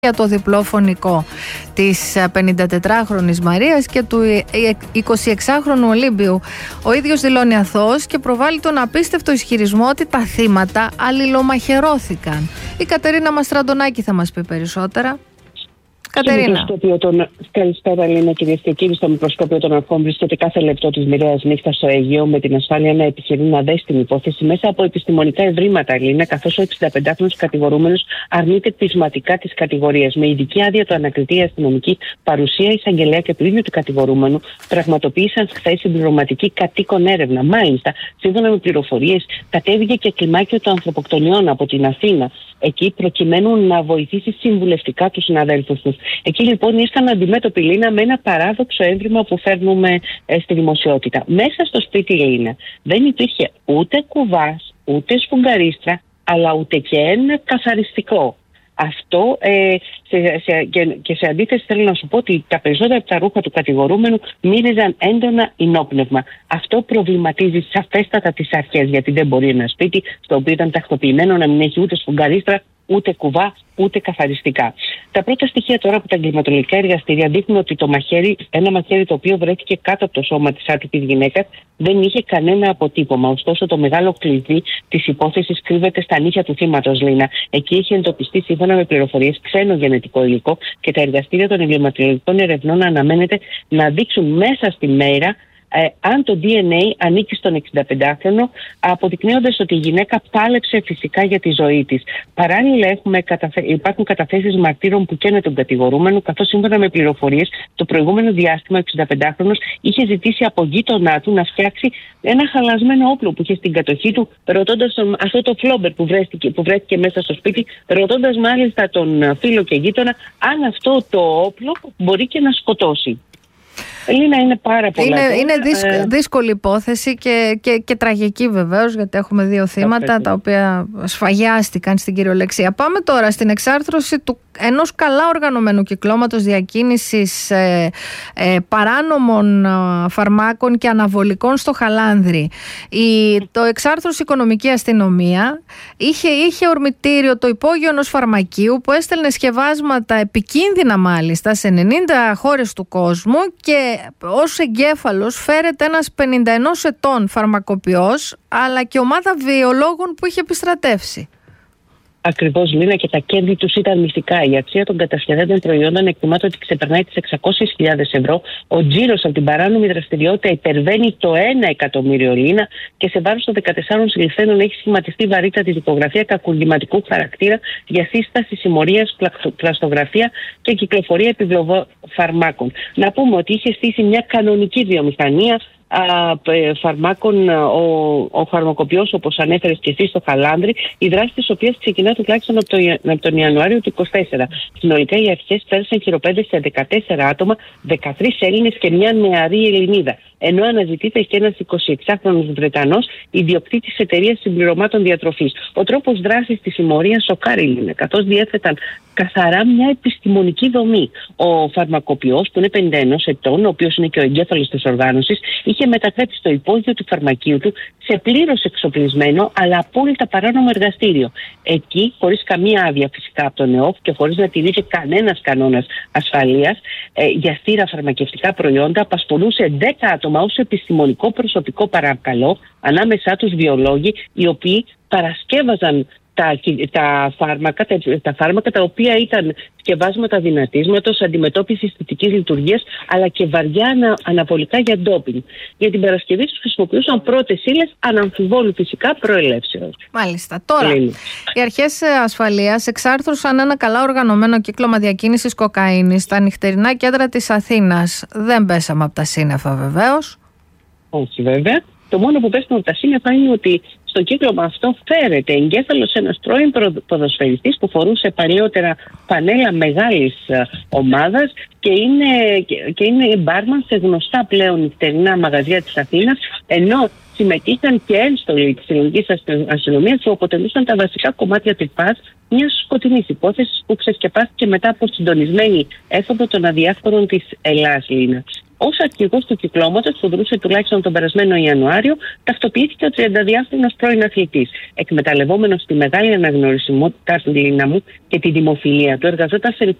για το διπλό φωνικό της 54χρονης Μαρίας και του 26χρονου Ολύμπιου. Ο ίδιος δηλώνει αθώος και προβάλλει τον απίστευτο ισχυρισμό ότι τα θύματα αλληλομαχαιρώθηκαν. Η Κατερίνα Μαστραντονάκη θα μας πει περισσότερα. Κατερίνα. Καλησπέρα, Λίνα, κυρίες και κύριοι. Στο μικροσκόπιο των αρχών βρίσκεται κάθε λεπτό της μοιραίας νύχτας στο Αιγαίο, με την ασφάλεια να επιχειρεί να δέσει την υπόθεση μέσα από επιστημονικά ευρήματα, Λίνα, καθώς ο 65χρονος κατηγορούμενος αρνείται πεισματικά τις κατηγορίες. Με ειδική άδεια του ανακριτή, η αστυνομική παρουσία, εισαγγελέα και του ίδιου του κατηγορούμενου πραγματοποίησαν χθες συμπληρωματική κατοίκον έρευνα. Μάλιστα, σύμφωνα με πληροφορίες, κατέβηκε και κλιμάκιο των ανθρωποκτονιών από την Αθήνα, εκεί προκειμένου να βοηθήσει συμβουλευτικά τους συναδέλφους τους. Εκεί λοιπόν ήρθαν αντιμέτωποι, Λίνα, με ένα παράδοξο έμβημα που φέρνουμε στη δημοσιότητα. Μέσα στο σπίτι, Λίνα, δεν υπήρχε ούτε κουβάς, ούτε σφουγγαρίστρα, αλλά ούτε και ένα καθαριστικό. Αυτό και σε αντίθεση θέλω να σου πω ότι τα περισσότερα από τα ρούχα του κατηγορούμενου μύριζαν έντονα ινόπνευμα. Αυτό προβληματίζει σαφέστατα τις αρχές, γιατί δεν μπορεί ένα σπίτι στο οποίο ήταν τακτοποιημένο να μην έχει ούτε σφουγγαρίστρα, ούτε κουβά, ούτε καθαριστικά. Τα πρώτα στοιχεία τώρα από τα εγκληματολογικά εργαστήρια δείχνουν ότι το μαχαίρι, ένα μαχαίρι το οποίο βρέθηκε κάτω από το σώμα της άτυπης γυναίκας, δεν είχε κανένα αποτύπωμα. Ωστόσο, το μεγάλο κλειδί της υπόθεσης κρύβεται στα νύχια του θύματος, Λίνα. Εκεί είχε εντοπιστεί, σύμφωνα με πληροφορίες, ξένο γενετικό υλικό και τα εργαστήρια των εγκληματολογικών ερευνών αναμένεται να δείξουν μέσα στη μέρα αν το DNA ανήκει στον 65χρονο, αποδεικνύοντας ότι η γυναίκα πάλεψε φυσικά για τη ζωή της. Παράλληλα, υπάρχουν καταθέσεις μαρτύρων που καίνε τον κατηγορούμενο, καθώς σύμφωνα με πληροφορίες, το προηγούμενο διάστημα ο 65χρονος είχε ζητήσει από γείτονά του να φτιάξει ένα χαλασμένο όπλο που είχε στην κατοχή του, ρωτώντας αυτό το φλόμπερ που βρέθηκε μέσα στο σπίτι, ρωτώντας μάλιστα τον φίλο και γείτονα αν αυτό το όπλο μπορεί και να σκοτώσει. Ελίνα, είναι πάρα πολλά. Είναι δύσκολη υπόθεση και τραγική βεβαίως, γιατί έχουμε δύο θύματα τα οποία σφαγιάστηκαν στην κυριολεξία. Πάμε τώρα στην εξάρθρωση ενός καλά οργανωμένου κυκλώματος διακίνησης παράνομων φαρμάκων και αναβολικών στο Χαλάνδρη. Το εξάρθρωση οικονομική αστυνομία είχε ορμητήριο το υπόγειο ενός φαρμακείου που έστελνε σκευάσματα επικίνδυνα μάλιστα σε 90 χώρες του κόσμου, και ως εγκέφαλος φέρεται ένας 51 ετών φαρμακοποιός, αλλά και ομάδα βιολόγων που είχε επιστρατεύσει. Ακριβώς, Λίνα, και τα κέρδη τους ήταν μυστικά. Η αξία των κατασχεδέντων προϊόντων εκτιμάται ότι ξεπερνάει τις 600.000 ευρώ. Ο τζίρος από την παράνομη δραστηριότητα υπερβαίνει το 1 εκατομμύριο, Λίνα, και σε βάρος των 14 συλληφθέντων έχει σχηματιστεί βαρύτατη δικογραφία κακουργηματικού χαρακτήρα για σύσταση συμμορίας, πλαστογραφία και κυκλοφορία επιβλοβοφαρμάκων. Να πούμε ότι είχε στήσει μια κανονική βιομηχανία φαρμάκων ο φαρμακοποιός, όπως ανέφερες και εσύ, στο Χαλάνδρη, η δράση της οποίας ξεκινά τουλάχιστον από τον Ιανουάριο του 2024. Συνολικά οι αρχές πέρασαν χειροπέδες σε 14 άτομα, 13 Έλληνες και μια νεαρή Ελληνίδα. Ενώ αναζητείται και ένας 26χρονος Βρετανός, ιδιοκτήτης εταιρείας συμπληρωμάτων διατροφής. Ο τρόπος δράσης της συμμορίας σοκάρει, Λίνα, καθώς διέθεταν καθαρά μια επιστημονική δομή. Ο φαρμακοποιός, που είναι 51 ετών, ο οποίος είναι και ο εγκέφαλος της οργάνωσης, είχε μεταθέσει το υπόγειο του φαρμακείου του σε πλήρως εξοπλισμένο αλλά απόλυτα παράνομο εργαστήριο. Εκεί, χωρίς καμία άδεια φυσικά από τον ΕΟΦ και χωρίς να τηρείται κανένας κανόνας ασφαλείας, για στήρα φαρμακευτικά προϊόντα, απασχολούσε 10 άτομα ως επιστημονικό προσωπικό, παρακαλώ, ανάμεσά τους βιολόγοι, οι οποίοι παρασκεύαζαν τα φάρμακα τα οποία ήταν σκευάσματα δυνατίσματος, αντιμετώπιση αισθητικής λειτουργίας, αλλά και βαριά αναβολικά για ντόπινγκ. Για την παρασκευή τους χρησιμοποιούσαν πρώτες ύλες αναμφιβόλου φυσικά προελεύσεως. Μάλιστα. Τώρα, οι αρχές ασφαλείας εξάρθρωσαν ένα καλά οργανωμένο κύκλωμα διακίνησης κοκαίνης στα νυχτερινά κέντρα της Αθήνας. Δεν πέσαμε από τα σύννεφα βεβαίως. Όχι βέβαια. Το μόνο που πέσαμε από τα σύννεφα είναι ότι στο κύκλωμα αυτό φέρεται εγκέφαλος ένας πρώην ποδοσφαιριστής που φορούσε παλιότερα φανέλα μεγάλης ομάδας και είναι μπάρμαν σε γνωστά πλέον νυχτερινά μαγαζιά της Αθήνας, ενώ συμμετείχαν και ένστολοι της ελληνικής αστυνομίας που αποτελούσαν τα βασικά κομμάτια της ΠΑΣ, μιας σκοτεινής υπόθεσης που ξεσκεπάστηκε μετά από συντονισμένη έφοδο των αδιάφορων της Ελλάς, Λίνα. Ως αρχηγός του κυκλώματος που δρούσε τουλάχιστον τον περασμένο Ιανουάριο, ταυτοποιήθηκε ο 32χρονος πρώην αθλητής. Εκμεταλλευόμενος τη μεγάλη αναγνωρισιμότητά του, Λίνα μου, και τη δημοφιλία του, εργαζόταν σε